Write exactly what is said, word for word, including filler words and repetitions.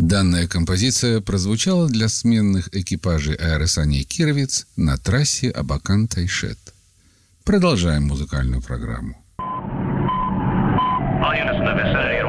Данная композиция прозвучала для сменных экипажей аэросаней «Кировец» на трассе Абакан-Тайшет. Продолжаем музыкальную программу. All units in the vicinity